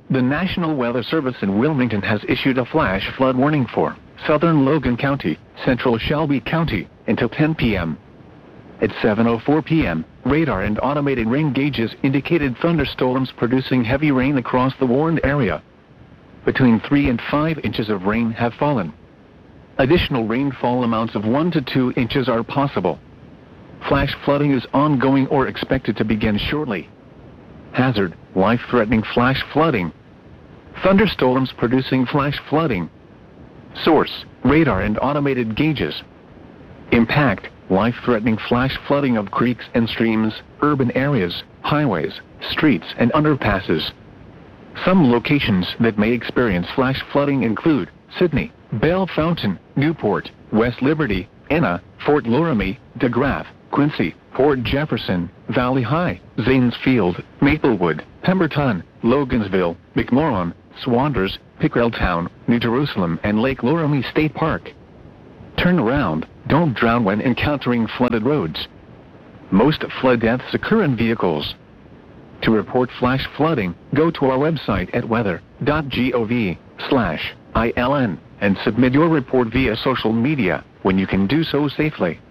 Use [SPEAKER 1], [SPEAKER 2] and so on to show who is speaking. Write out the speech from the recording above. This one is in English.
[SPEAKER 1] The National Weather Service in Wilmington has issued a flash flood warning for southern Logan County, central Shelby County, until 10 p.m. At 7:04 p.m., radar and automated rain gauges indicated thunderstorms producing heavy rain across the warned area. Between 3 and 5 inches of rain have fallen. Additional rainfall amounts of 1 to 2 inches are possible. Flash flooding is ongoing or expected to begin shortly. Hazard: life-threatening flash flooding. Thunderstorms producing flash flooding. Source: radar and automated gauges. Impact: life-threatening flash flooding of creeks and streams, urban areas, highways, streets and underpasses. Some locations that may experience flash flooding include Sydney, Belle Fountain, Newport, West Liberty, Enna, Fort Loramie, DeGraff, Quincy, Port Jefferson, Valley High, Zanesfield, Maplewood, Pemberton, Logansville, McMorran, Swanders, Pickrelltown, New Jerusalem and Lake Loramie State Park. Turn around, don't drown when encountering flooded roads. Most flood deaths occur in vehicles. To report flash flooding, go to our website at weather.gov/ILN and submit your report via social media when you can do so safely.